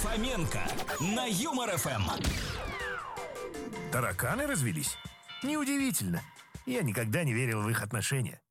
Фоменко на Юмор ФМ. Тараканы развелись? Неудивительно. Я никогда не верил в их отношения.